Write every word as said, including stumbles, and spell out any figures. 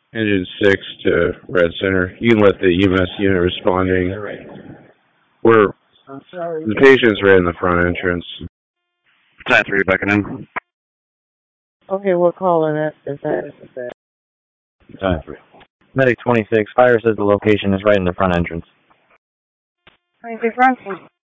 Engine six to Red Center. You can let the E M S unit responding. We're the patient's right in the front entrance. Time three, backing in. Okay, what call in that is that? Is that? Time three. Medic twenty-six, fire says the location is right in the front entrance. twenty-six, run.